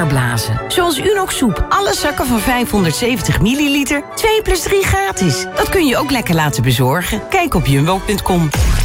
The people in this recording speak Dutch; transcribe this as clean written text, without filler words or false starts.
herblazen. Zoals Unox soep. Alle zakken van 570 milliliter. 2 plus 3 gratis. Dat kun je ook lekker laten bezorgen. Kijk op jumbo.com.